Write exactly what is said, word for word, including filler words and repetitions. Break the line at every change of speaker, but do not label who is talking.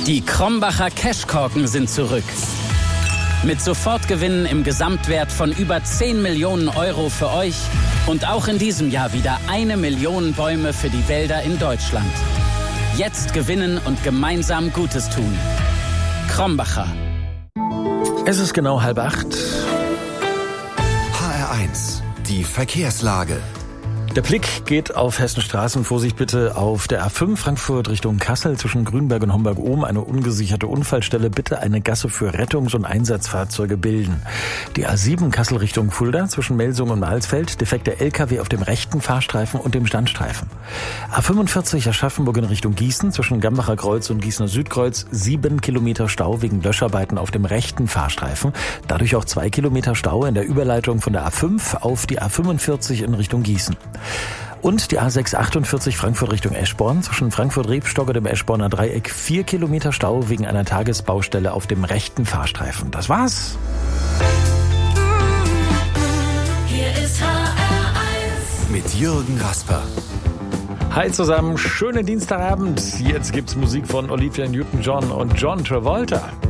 Die Krombacher Cashkorken sind zurück. Mit Sofortgewinnen im Gesamtwert von über zehn Millionen Euro für euch und auch in diesem Jahr wieder eine Million Bäume für die Wälder in Deutschland. Jetzt gewinnen und gemeinsam Gutes tun. Krombacher.
Es ist genau halb acht.
H R eins, die Verkehrslage.
Der Blick geht auf Hessenstraßen. Vorsicht bitte auf der A fünf Frankfurt Richtung Kassel zwischen Grünberg und Homberg-Ohm. Eine ungesicherte Unfallstelle. Bitte eine Gasse für Rettungs- und Einsatzfahrzeuge bilden. Die A sieben Kassel Richtung Fulda zwischen Melsung und Mahlsfeld. Defekter L K W auf dem rechten Fahrstreifen und dem Standstreifen. A fünfundvierzig Aschaffenburg in Richtung Gießen zwischen Gambacher Kreuz und Gießener Südkreuz. Sieben Kilometer Stau wegen Löscharbeiten auf dem rechten Fahrstreifen. Dadurch auch zwei Kilometer Stau in der Überleitung von der A fünf auf die A fünfundvierzig in Richtung Gießen. Und die A sechs achtundvierzig Frankfurt Richtung Eschborn zwischen Frankfurt-Rebstock und dem Eschborner Dreieck. Vier Kilometer Stau wegen einer Tagesbaustelle auf dem rechten Fahrstreifen. Das war's.
Hier ist H R eins
Mit Jürgen Rasper.
Hi zusammen, schönen Dienstagabend. Jetzt gibt's Musik von Olivia Newton-John und John Travolta.